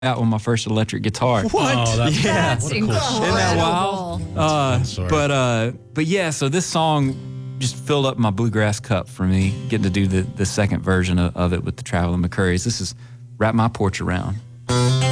out with my first electric guitar. What? Oh, that's, Yeah. what a cool incredible. story. Isn't that wild? Sorry. But yeah, so this song just filled up my bluegrass cup for me, getting to do the second version of it with the Traveling McCurrys. This is Wrap My Porch Around.